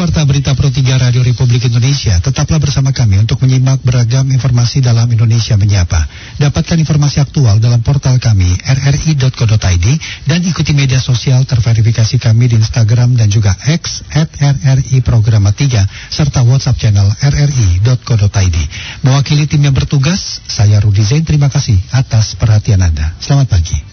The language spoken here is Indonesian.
Warta Berita Pro 3 Radio Republik Indonesia, tetaplah bersama kami untuk menyimak beragam informasi dalam Indonesia Menyapa. Dapatkan informasi aktual dalam portal kami rri.co.id dan ikuti media sosial terverifikasi kami di Instagram dan juga X @RRI Programa 3 serta WhatsApp channel rri.co.id. Mewakili tim yang bertugas, saya Rudi Zain, terima kasih atas perhatian Anda. Selamat pagi.